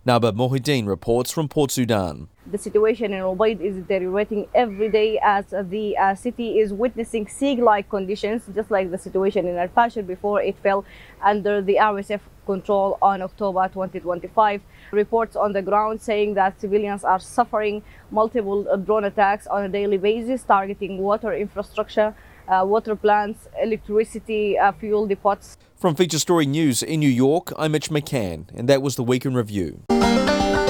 Naba Mohideen reports from Port Sudan. The situation in Ubaid is deteriorating every day as the city is witnessing siege-like conditions, just like the situation in Al-Fashir before it fell under the RSF control on October 2025. Reports on the ground saying that civilians are suffering multiple drone attacks on a daily basis, targeting water infrastructure, water plants, electricity, fuel depots. From Feature Story News in New York, I'm Mitch McCann, and that was the Week in Review.